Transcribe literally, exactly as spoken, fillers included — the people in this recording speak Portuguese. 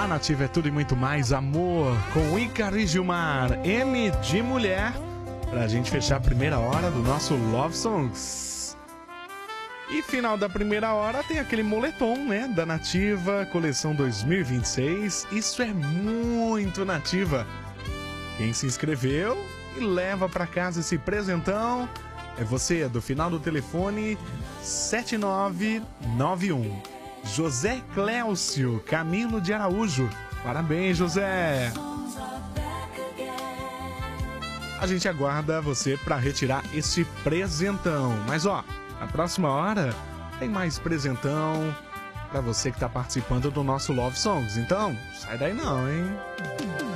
Na Nativa é tudo e muito mais amor, com Ícaro e Gilmar, M de mulher, pra gente fechar a primeira hora do nosso Love Songs. E final da primeira hora tem aquele moletom, né, da Nativa, coleção dois mil e vinte e seis, isso é muito Nativa. Quem se inscreveu e leva pra casa esse presentão é você, do final do telefone sete nove nove um. José Cléucio Camilo de Araújo. Parabéns, José! A gente aguarda você para retirar esse presentão. Mas ó, na próxima hora tem mais presentão para você que tá participando do nosso Love Songs. Então, sai daí não, hein?